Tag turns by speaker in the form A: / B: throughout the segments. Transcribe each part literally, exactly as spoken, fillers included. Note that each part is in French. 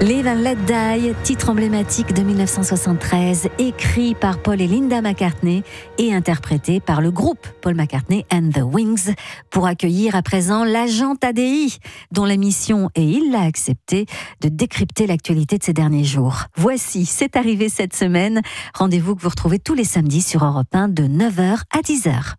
A: Live and Let Die, titre emblématique de dix-neuf cent soixante-treize, écrit par Paul et Linda McCartney et interprété par le groupe Paul McCartney and the Wings, pour accueillir à présent l'agent A D I, dont la mission, et il l'a accepté, de décrypter l'actualité de ces derniers jours. Voici, c'est arrivé cette semaine. Rendez-vous que vous retrouvez tous les samedis sur Europe un de neuf heures à dix heures.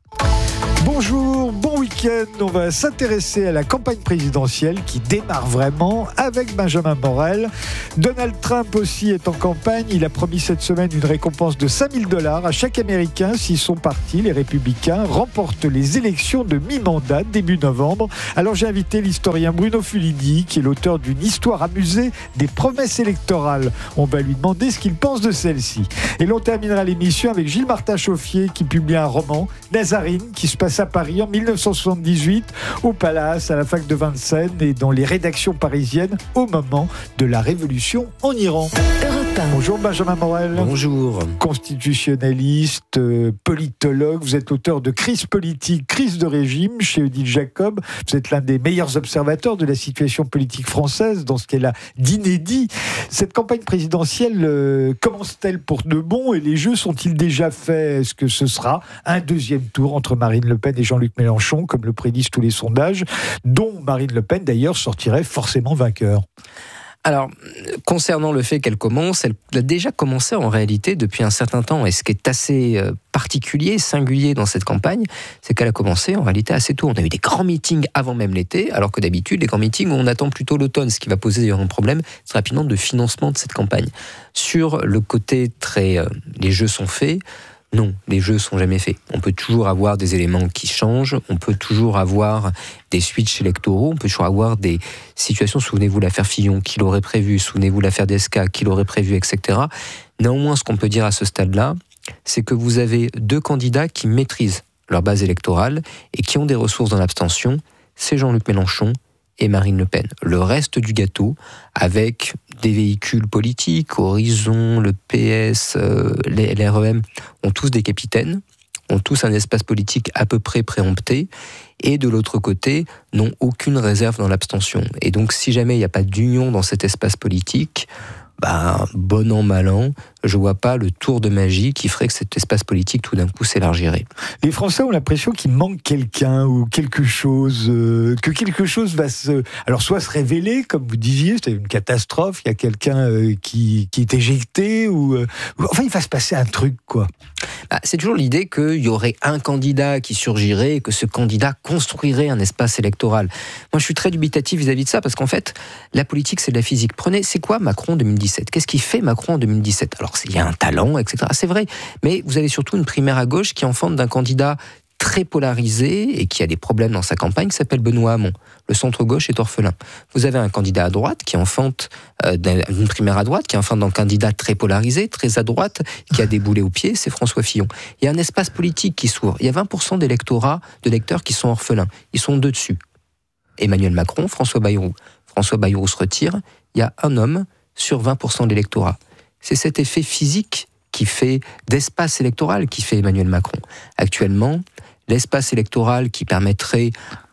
B: Bonjour, bon week-end. On va s'intéresser à la campagne présidentielle qui démarre vraiment avec Benjamin Morel. Donald Trump aussi est en campagne. Il a promis cette semaine une récompense de cinq mille dollars à chaque Américain si son parti, les Républicains, remporte les élections de mi-mandat début novembre. Alors j'ai invité l'historien Bruno Fulidi, qui est l'auteur d'une histoire amusée des promesses électorales. On va lui demander ce qu'il pense de celle-ci. Et l'on terminera l'émission avec Gilles Martin-Chauffier qui publie un roman, Nazarine, qui se passe à Paris en dix-neuf cent soixante-dix-huit, au Palace, à la fac de Vincennes et dans les rédactions parisiennes au moment de la révolution en Iran. Bonjour Benjamin Morel.
C: Bonjour.
B: Constitutionnaliste, euh, politologue, vous êtes auteur de Crise politique, crise de régime chez Odile Jacob. Vous êtes l'un des meilleurs observateurs de la situation politique française dans ce qu'elle a d'inédit. Cette campagne présidentielle euh, commence-t-elle pour de bon et les jeux sont-ils déjà faits? Est-ce que ce sera un deuxième tour entre Marine Le Pen et Jean-Luc Mélenchon, comme le prédisent tous les sondages, dont Marine Le Pen d'ailleurs sortirait forcément vainqueur?
C: Alors, concernant le fait qu'elle commence, elle a déjà commencé en réalité depuis un certain temps. Et ce qui est assez particulier, singulier dans cette campagne, c'est qu'elle a commencé en réalité assez tôt. On a eu des grands meetings avant même l'été, alors que d'habitude, les grands meetings, on attend plutôt l'automne, ce qui va poser d'ailleurs un problème très rapidement de financement de cette campagne. Sur le côté très... Euh, les jeux sont faits, non, les jeux sont jamais faits. On peut toujours avoir des éléments qui changent, on peut toujours avoir des switches électoraux, on peut toujours avoir des situations, souvenez-vous l'affaire Fillon, qui l'aurait prévu, souvenez-vous l'affaire Desca, qui l'aurait prévu, et cetera. Néanmoins, ce qu'on peut dire à ce stade-là, c'est que vous avez deux candidats qui maîtrisent leur base électorale et qui ont des ressources dans l'abstention, c'est Jean-Luc Mélenchon et Marine Le Pen. Le reste du gâteau, avec des véhicules politiques, Horizon, le P S, euh, les, les R E M, ont tous des capitaines, ont tous un espace politique à peu près préempté, et de l'autre côté, n'ont aucune réserve dans l'abstention. Et donc, si jamais il n'y a pas d'union dans cet espace politique, bah, bon an, mal an, je vois pas le tour de magie qui ferait que cet espace politique tout d'un coup s'élargirait.
B: Les Français ont l'impression qu'il manque quelqu'un ou quelque chose, euh, que quelque chose va se, alors soit se révéler, comme vous disiez, c'est une catastrophe, il y a quelqu'un euh, qui, qui est éjecté ou, euh, enfin il va se passer un truc quoi.
C: Bah, c'est toujours l'idée qu'il y aurait un candidat qui surgirait et que ce candidat construirait un espace électoral. Moi je suis très dubitatif vis-à-vis de ça parce qu'en fait la politique c'est de la physique. Prenez, c'est quoi Macron en deux mille dix-sept? Qu'est-ce qu'il fait Macron en deux mille dix-sept? Alors il y a un talent, et cetera. C'est vrai, mais vous avez surtout une primaire à gauche qui enfante d'un candidat très polarisé et qui a des problèmes dans sa campagne, qui s'appelle Benoît Hamon. Le centre-gauche est orphelin. Vous avez un candidat à droite qui enfante euh, d'une primaire à droite, qui enfante d'un candidat très polarisé, très à droite, qui a des boulets aux pieds, c'est François Fillon. Il y a un espace politique qui s'ouvre. Il y a vingt pour cent d'électorats, de lecteurs qui sont orphelins. Ils sont deux dessus. Emmanuel Macron, François Bayrou. François Bayrou se retire. Il y a un homme sur vingt pour cent de l'électorat. C'est cet effet physique qui fait d'espace électoral qui fait Emmanuel Macron. Actuellement, l'espace électoral qui permettrait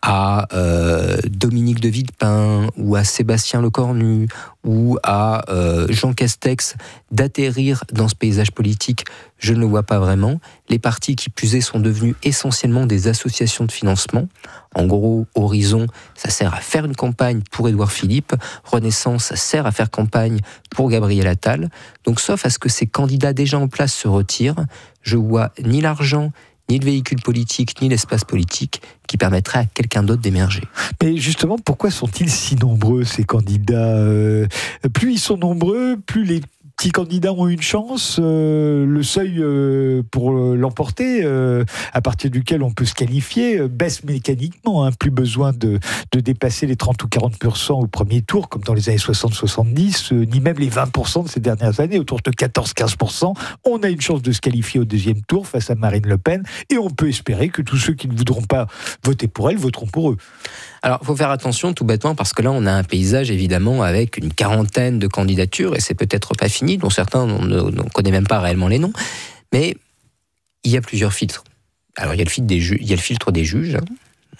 C: à euh, Dominique de Villepin ou à Sébastien Lecornu ou à euh, Jean Castex d'atterrir dans ce paysage politique, je ne le vois pas vraiment. Les partis qui plus est sont devenus essentiellement des associations de financement. En gros, Horizon, ça sert à faire une campagne pour Édouard Philippe. Renaissance, ça sert à faire campagne pour Gabriel Attal. Donc, sauf à ce que ces candidats déjà en place se retirent, je vois ni l'argent, ni le véhicule politique, ni l'espace politique qui permettrait à quelqu'un d'autre d'émerger.
B: Mais justement, pourquoi sont-ils si nombreux, ces candidats? euh, Plus ils sont nombreux, plus les petits candidats ont une chance. Euh, le seuil euh, pour l'emporter, euh, à partir duquel on peut se qualifier, euh, baisse mécaniquement. Hein, plus besoin de, de dépasser les trente ou quarante pour cent au premier tour, comme dans les années soixante soixante-dix, euh, ni même les vingt pour cent de ces dernières années, autour de quatorze à quinze pour cent. On a une chance de se qualifier au deuxième tour face à Marine Le Pen, et on peut espérer que tous ceux qui ne voudront pas voter pour elle voteront pour eux.
C: Alors, il faut faire attention tout bêtement parce que là, on a un paysage évidemment avec une quarantaine de candidatures et c'est peut-être pas fini, dont certains on ne, on ne connaît même pas réellement les noms, mais il y a plusieurs filtres. Alors, il y a le filtre des, ju- il y a le filtre des juges, hein.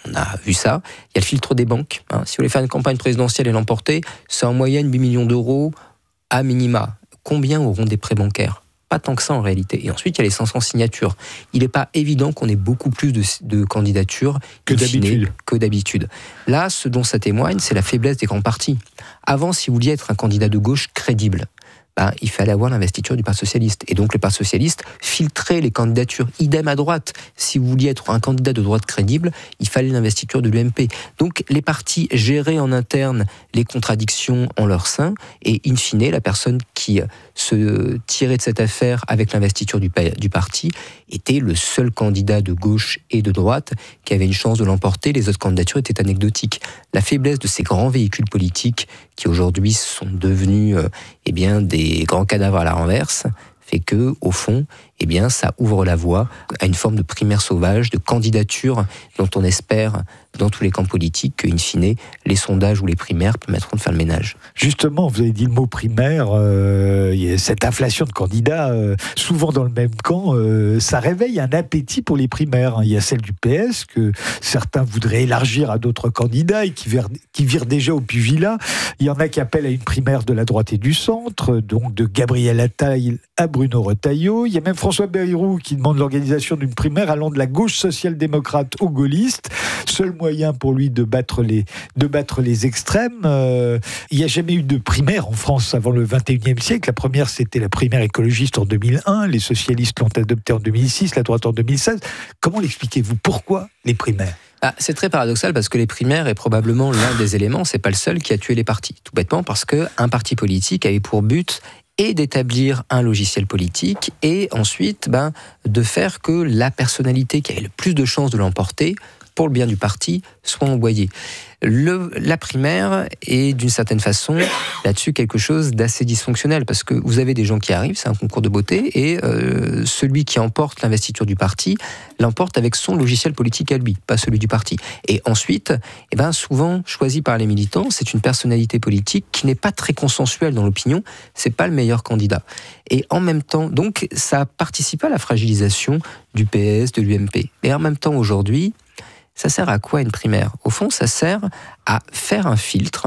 C: on a vu ça. Il y a le filtre des banques. Hein. Si vous voulez faire une campagne présidentielle et l'emporter, c'est en moyenne huit millions d'euros à minima. Combien auront des prêts bancaires ? Pas tant que ça en réalité. Et ensuite, il y a les cinq cents signatures. Il n'est pas évident qu'on ait beaucoup plus de, de candidatures
B: que d'habitude.
C: que d'habitude. Là, ce dont ça témoigne, c'est la faiblesse des grands partis. Avant, si vous vouliez être un candidat de gauche crédible, ben, il fallait avoir l'investiture du Parti socialiste. Et donc le Parti socialiste filtrait les candidatures. Idem à droite. Si vous vouliez être un candidat de droite crédible, il fallait l'investiture de l'U M P. Donc les partis géraient en interne les contradictions en leur sein. Et in fine, la personne qui se tirait de cette affaire avec l'investiture du, du parti était le seul candidat de gauche et de droite qui avait une chance de l'emporter. Les autres candidatures étaient anecdotiques. La faiblesse de ces grands véhicules politiques qui aujourd'hui sont devenus euh, eh bien, des grands cadavres à la renverse fait que, au fond, eh bien, ça ouvre la voie à une forme de primaire sauvage, de candidature dont on espère, dans tous les camps politiques, qu'in fine, les sondages ou les primaires permettront de faire le ménage.
B: Justement, vous avez dit le mot primaire, euh, il y a cette inflation de candidats, euh, souvent dans le même camp, euh, ça réveille un appétit pour les primaires. Il y a celle du P S, que certains voudraient élargir à d'autres candidats et qui virent, qui virent déjà au pugilat. Il y en a qui appellent à une primaire de la droite et du centre, donc de Gabriel Attal à Bruno Retailleau. Il y a même François Bayrou qui demande l'organisation d'une primaire allant de la gauche social-démocrate aux gaullistes. Seul moyen pour lui de battre les, de battre les extrêmes. Euh, il n'y a jamais eu de primaire en France avant le vingt et unième siècle. La première, c'était la primaire écologiste en deux mille un. Les socialistes l'ont adoptée en deux mille six, la droite en deux mille seize. Comment l'expliquez-vous ? Pourquoi les primaires ?
C: Ah, c'est très paradoxal parce que les primaires est probablement l'un des éléments, c'est pas le seul qui a tué les partis. Tout bêtement parce qu'un parti politique avait pour but et d'établir un logiciel politique et ensuite ben, de faire que la personnalité qui avait le plus de chances de l'emporter pour le bien du parti soit envoyée. Le, la primaire est d'une certaine façon là-dessus quelque chose d'assez dysfonctionnel parce que vous avez des gens qui arrivent, c'est un concours de beauté et euh, celui qui emporte l'investiture du parti l'emporte avec son logiciel politique à lui, pas celui du parti. Et ensuite, eh ben, souvent choisi par les militants, c'est une personnalité politique qui n'est pas très consensuelle dans l'opinion, c'est pas le meilleur candidat. Et en même temps, donc ça participe à la fragilisation du P S, de l'U M P. Et en même temps aujourd'hui, ça sert à quoi une primaire ? Au fond, ça sert à faire un filtre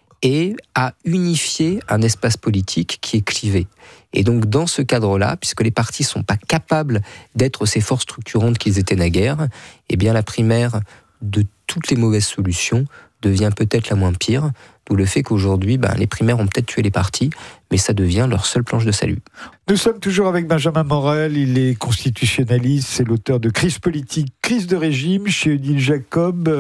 C: et à unifier un espace politique qui est clivé. Et donc, dans ce cadre-là, puisque les partis ne sont pas capables d'être ces forces structurantes qu'ils étaient naguère, eh bien, la primaire de toutes les mauvaises solutions devient peut-être la moins pire, d'où le fait qu'aujourd'hui, ben, les primaires ont peut-être tué les partis, mais ça devient leur seule planche de salut.
B: Nous sommes toujours avec Benjamin Morel, il est constitutionnaliste, c'est l'auteur de Crise politique, crise de régime chez Odile Jacob.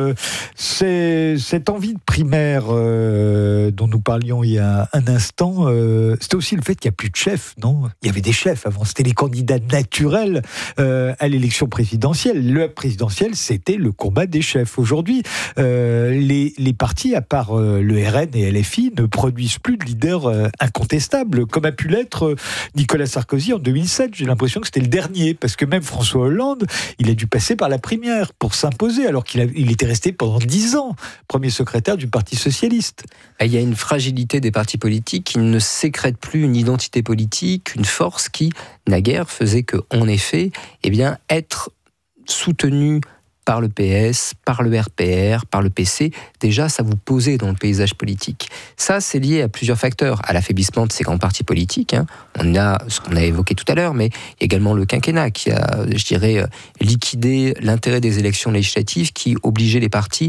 B: C'est cette envie de primaire euh, dont nous parlions il y a un instant, euh, c'était aussi le fait qu'il n'y a plus de chefs, non ? Il y avait des chefs avant, c'était les candidats naturels euh, à l'élection présidentielle. Le présidentiel, c'était le combat des chefs. Aujourd'hui, euh, les, les partis, à part euh, le R N et L F I, ne produisent plus de leaders euh, incontestables, comme a pu l'être euh, Nicolas Sarkozy en deux mille sept. J'ai l'impression que c'était le dernier, parce que même François Hollande, il a dû passer par la primaire pour s'imposer, alors qu'il a, il était resté pendant dix ans premier secrétaire du Parti socialiste.
C: Il y a une fragilité des partis politiques qui ne sécrètent plus une identité politique, une force qui, naguère, faisait que, en effet, eh bien, être soutenu par le P S, par le R P R, par le P C, déjà ça vous posait dans le paysage politique. Ça, c'est lié à plusieurs facteurs, à l'affaiblissement de ces grands partis politiques. Hein. On a ce qu'on a évoqué tout à l'heure, mais il y a également le quinquennat qui a, je dirais, liquidé l'intérêt des élections législatives, qui obligeait les partis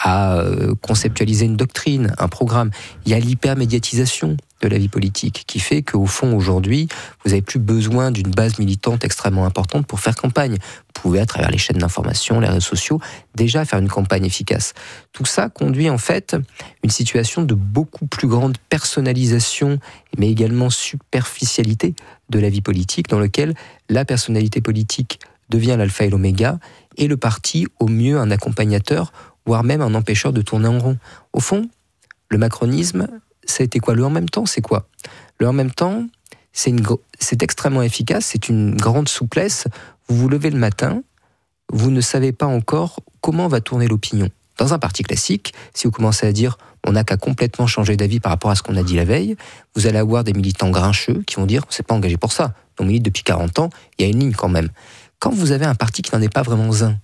C: à conceptualiser une doctrine, un programme. Il y a l'hypermédiatisation de la vie politique, qui fait qu'au fond, aujourd'hui, vous n'avez plus besoin d'une base militante extrêmement importante pour faire campagne. Vous pouvez, à travers les chaînes d'information, les réseaux sociaux, déjà faire une campagne efficace. Tout ça conduit en fait une situation de beaucoup plus grande personnalisation, mais également superficialité de la vie politique, dans lequel la personnalité politique devient l'alpha et l'oméga, et le parti, au mieux, un accompagnateur, voire même un empêcheur de tourner en rond. Au fond, le macronisme, ça a été quoi ? Le en même temps, c'est quoi ? Le en même temps, c'est, une, c'est extrêmement efficace, c'est une grande souplesse. Vous vous levez le matin, vous ne savez pas encore comment va tourner l'opinion. Dans un parti classique, si vous commencez à dire on n'a qu'à complètement changer d'avis par rapport à ce qu'on a dit la veille, vous allez avoir des militants grincheux qui vont dire on ne s'est pas engagé pour ça. On milite depuis quarante ans, il y a une ligne quand même. Quand vous avez un parti qui n'en est pas vraiment un,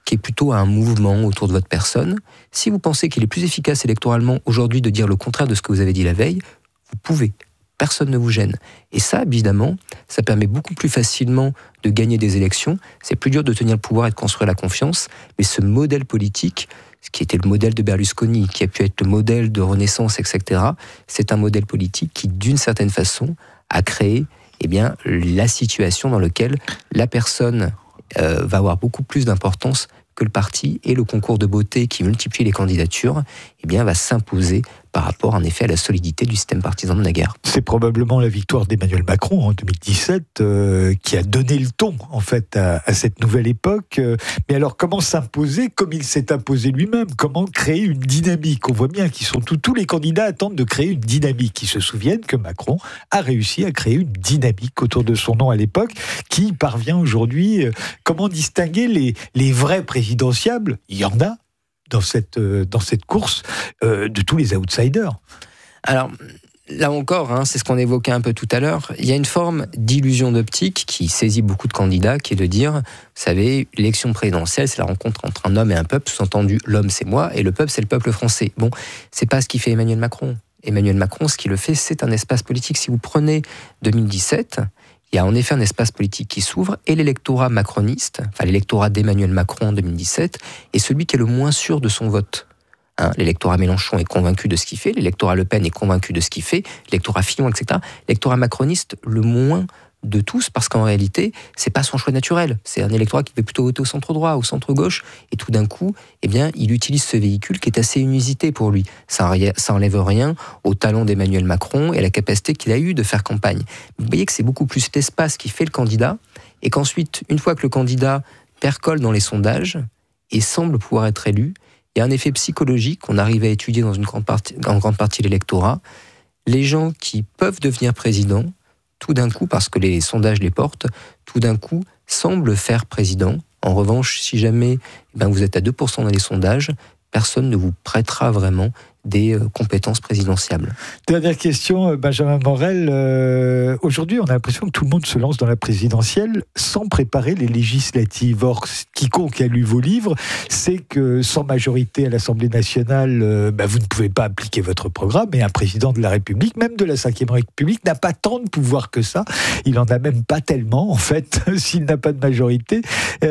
C: qui est plutôt un mouvement autour de votre personne. Si vous pensez qu'il est plus efficace électoralement aujourd'hui de dire le contraire de ce que vous avez dit la veille, vous pouvez. Personne ne vous gêne. Et ça, évidemment, ça permet beaucoup plus facilement de gagner des élections. C'est plus dur de tenir le pouvoir et de construire la confiance. Mais ce modèle politique, ce qui était le modèle de Berlusconi, qui a pu être le modèle de Renaissance, et cetera, c'est un modèle politique qui, d'une certaine façon, a créé eh bien, la situation dans laquelle la personne euh, va avoir beaucoup plus d'importance que le parti, et le concours de beauté qui multiplie les candidatures eh bien, va s'imposer par rapport en effet à la solidité du système partisan de naguère.
B: C'est probablement la victoire d'Emmanuel Macron en deux mille dix-sept euh, qui a donné le ton en fait à, à cette nouvelle époque. Mais alors comment s'imposer comme il s'est imposé lui-même? Comment créer une dynamique? On voit bien qu'ils sont tous, tous les candidats attendent de créer une dynamique. Ils se souviennent que Macron a réussi à créer une dynamique autour de son nom à l'époque, qui parvient aujourd'hui. Euh, comment distinguer les, les vrais présidentiables? Il y en a dans cette, dans cette course euh, de tous les outsiders.
C: Alors, là encore, hein, c'est ce qu'on évoquait un peu tout à l'heure, il y a une forme d'illusion d'optique qui saisit beaucoup de candidats, qui est de dire, vous savez, l'élection présidentielle, c'est la rencontre entre un homme et un peuple, sous-entendu, l'homme c'est moi, et le peuple c'est le peuple français. Bon, c'est pas ce qui fait Emmanuel Macron. Emmanuel Macron, ce qui le fait, c'est un espace politique. Si vous prenez deux mille dix-sept, il y a en effet un espace politique qui s'ouvre, et l'électorat macroniste, enfin l'électorat d'Emmanuel Macron en deux mille dix-sept, est celui qui est le moins sûr de son vote. Hein, l'électorat Mélenchon est convaincu de ce qu'il fait, l'électorat Le Pen est convaincu de ce qu'il fait, l'électorat Fillon, et cetera. L'électorat macroniste, le moins de tous, parce qu'en réalité, c'est pas son choix naturel. C'est un électorat qui veut plutôt voter au centre droit, au centre gauche, et tout d'un coup, eh bien, il utilise ce véhicule qui est assez inusité pour lui. Ça, ça enlève rien au talent d'Emmanuel Macron et à la capacité qu'il a eu de faire campagne. Vous voyez que c'est beaucoup plus l'espace qui fait le candidat, et qu'ensuite, une fois que le candidat percole dans les sondages et semble pouvoir être élu, il y a un effet psychologique qu'on arrive à étudier dans une grande partie, en grande partie de l'électorat. Les gens qui peuvent devenir présidents, tout d'un coup, parce que les sondages les portent, tout d'un coup, semblent faire président. En revanche, si jamais eh ben, vous êtes à deux pour cent dans les sondages, personne ne vous prêtera vraiment des euh, compétences présidentiables.
B: Dernière question, Benjamin Morel. Euh, aujourd'hui, on a l'impression que tout le monde se lance dans la présidentielle sans préparer les législatives. Or, quiconque a lu vos livres sait que sans majorité à l'Assemblée nationale, euh, bah, vous ne pouvez pas appliquer votre programme, et un président de la République, même de la cinquième République, n'a pas tant de pouvoir que ça. Il n'en a même pas tellement, en fait, s'il n'a pas de majorité.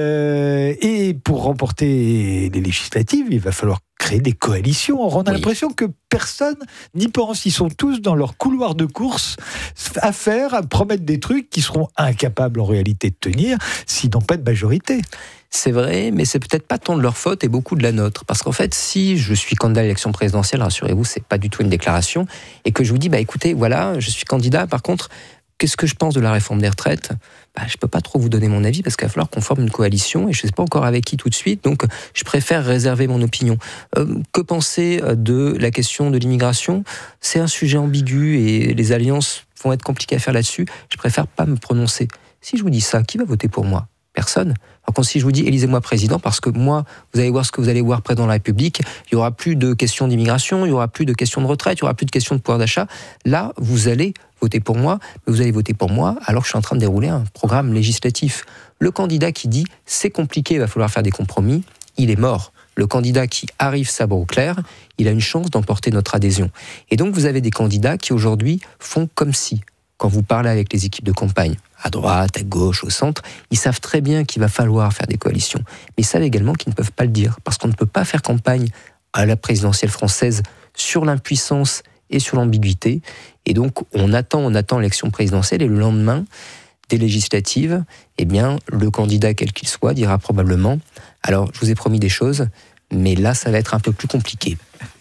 B: Euh, et pour remporter les législatives, il va falloir créer des coalitions. Or, on a oui. l'impression que personne n'y pense. Ils sont tous dans leur couloir de course à faire, à promettre des trucs qui seront incapables en réalité de tenir s'ils n'ont pas de majorité.
C: C'est vrai, mais c'est peut-être pas tant de leur faute et beaucoup de la nôtre. Parce qu'en fait, si je suis candidat à l'élection présidentielle, rassurez-vous, c'est pas du tout une déclaration, et que je vous dis, bah écoutez, voilà, je suis candidat, par contre, qu'est-ce que je pense de la réforme des retraites? Bah, je ne peux pas trop vous donner mon avis parce qu'il va falloir qu'on forme une coalition et je ne sais pas encore avec qui tout de suite, donc je préfère réserver mon opinion. Euh, que penser de la question de l'immigration? C'est un sujet ambigu et les alliances vont être compliquées à faire là-dessus. Je préfère pas me prononcer. Si je vous dis ça, qui va voter pour moi? Personne. Par contre, si je vous dis élisez-moi président, parce que moi, vous allez voir ce que vous allez voir président de la République, il n'y aura plus de questions d'immigration, il n'y aura plus de questions de retraite, il n'y aura plus de questions de pouvoir d'achat. Là, vous allez voter pour moi, mais vous allez voter pour moi alors que je suis en train de dérouler un programme législatif. Le candidat qui dit c'est compliqué, il va falloir faire des compromis, il est mort. Le candidat qui arrive sabre au clair, il a une chance d'emporter notre adhésion. Et donc, vous avez des candidats qui aujourd'hui font comme si, quand vous parlez avec les équipes de campagne, à droite, à gauche, au centre, ils savent très bien qu'il va falloir faire des coalitions. Mais ils savent également qu'ils ne peuvent pas le dire, parce qu'on ne peut pas faire campagne à la présidentielle française sur l'impuissance et sur l'ambiguïté. Et donc, on attend, on attend l'élection présidentielle, et le lendemain des législatives, eh bien, le candidat, quel qu'il soit, dira probablement « Alors, je vous ai promis des choses, mais là, ça va être un peu plus compliqué. »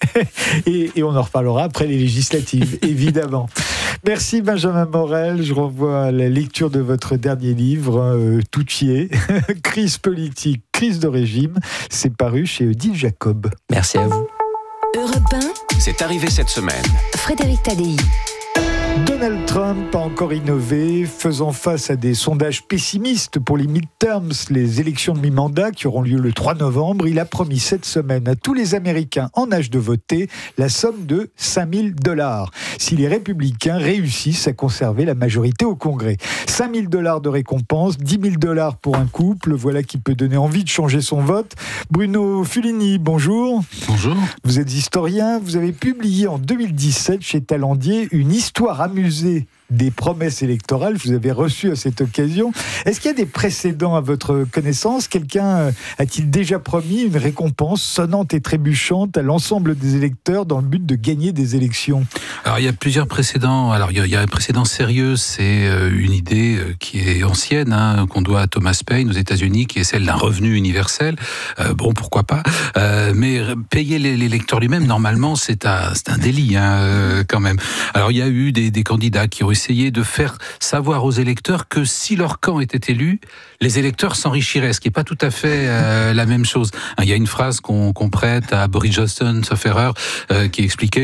B: et, et on en reparlera après les législatives, évidemment. Merci Benjamin Morel. Je renvoie à la lecture de votre dernier livre, euh, Tout y est, Crise politique, crise de régime. C'est paru chez Odile Jacob.
C: Merci à vous.
D: Europe un.
E: C'est arrivé cette semaine.
D: Frédéric Tadei.
B: Donald Trump a encore innové, faisant face à des sondages pessimistes pour les midterms, les élections de mi-mandat qui auront lieu le trois novembre. Il a promis cette semaine à tous les Américains en âge de voter la somme de cinq mille dollars si les républicains réussissent à conserver la majorité au Congrès. cinq mille dollars de récompense, dix mille dollars pour un couple. Voilà qui peut donner envie de changer son vote. Bruno Fulini, bonjour.
E: Bonjour.
B: Vous êtes historien. Vous avez publié en deux mille dix-sept chez Talandier une histoire amusée des promesses électorales. Je vous avais reçu à cette occasion. Est-ce qu'il y a des précédents à votre connaissance ? Quelqu'un a-t-il déjà promis une récompense sonnante et trébuchante à l'ensemble des électeurs dans le but de gagner des élections ?
E: Alors il y a plusieurs précédents. Alors il y a, il y a un précédent sérieux, c'est une idée qui est ancienne, hein, qu'on doit à Thomas Paine aux États-Unis, qui est celle d'un revenu universel. Euh, bon, pourquoi pas. Euh, mais payer l'électeur lui-même, normalement, c'est un, c'est un délit, hein, quand même. Alors il y a eu des, des candidats qui ont essayé de faire savoir aux électeurs que si leur camp était élu, les électeurs s'enrichiraient, ce qui n'est pas tout à fait euh, la même chose. Il y a une phrase qu'on, qu'on prête à Boris Johnson, sauf erreur, euh, qui expliquait